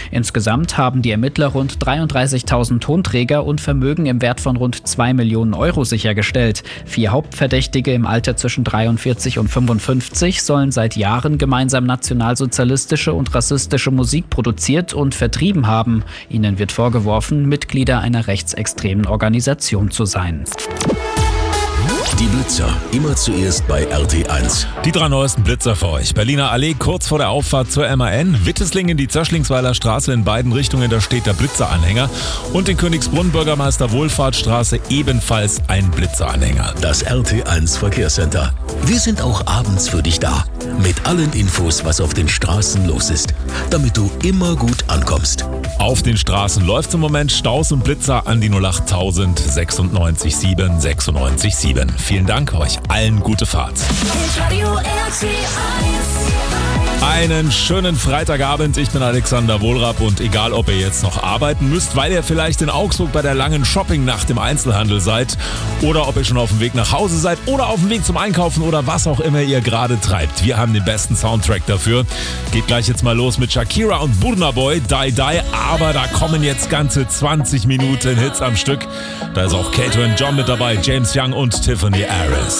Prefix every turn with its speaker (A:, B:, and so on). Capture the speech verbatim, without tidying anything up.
A: Insgesamt haben die Ermittler rund dreiunddreißigtausend Tonträger und Vermögen im Wert von rund zwei Millionen Euro sichergestellt. Vier Hauptverdächtige im Alter zwischen dreiundvierzig und fünfundfünfzig sollen seit Jahren gemeinsam nationalsozialistische und rassistische Musik produziert und vertrieben haben. Ihnen wird vorgeworfen, Mitglieder einer rechtsextremen Organisation zu sein.
B: Die Blitzer, immer zuerst bei R T eins.
C: Die drei neuesten Blitzer für euch. Berliner Allee kurz vor der Auffahrt zur M A N. Witteslingen, die Zöschlingsweiler Straße in beiden Richtungen, da steht der Blitzeranhänger. Und in Königsbrunn, Bürgermeister Wohlfahrtsstraße, ebenfalls ein Blitzeranhänger.
B: Das R T eins Verkehrscenter. Wir sind auch abends für dich da. Mit allen Infos, was auf den Straßen los ist. Damit du immer gut ankommst.
C: Auf den Straßen läuft im Moment Staus und Blitzer an die null acht tausend sechsundneunzig sieben sechsundneunzig sieben. Vielen Dank euch allen, gute Fahrt. Einen schönen Freitagabend, ich bin Alexander Wohlrapp und egal ob ihr jetzt noch arbeiten müsst, weil ihr vielleicht in Augsburg bei der langen Shoppingnacht im Einzelhandel seid oder ob ihr schon auf dem Weg nach Hause seid oder auf dem Weg zum Einkaufen oder was auch immer ihr gerade treibt. Wir haben den besten Soundtrack dafür. Geht gleich jetzt mal los mit Shakira und Burna Boy, Die Die, aber da kommen jetzt ganze zwanzig Minuten Hits am Stück. Da ist auch Kato und John mit dabei, James Young und Tiffany Harris.